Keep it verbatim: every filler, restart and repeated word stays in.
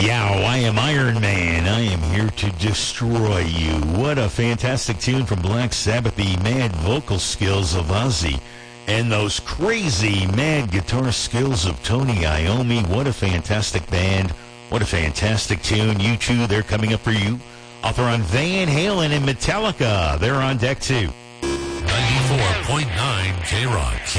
Yow, I am Iron Man. I am here to destroy you. What a fantastic tune from Black Sabbath, the mad vocal skills of Ozzy, and those crazy mad guitar skills of Tony Iommi. What a fantastic band. What a fantastic tune. U two, they're coming up for you. Author on Van Halen and Metallica, they're on deck too. ninety-four point nine K-Rock.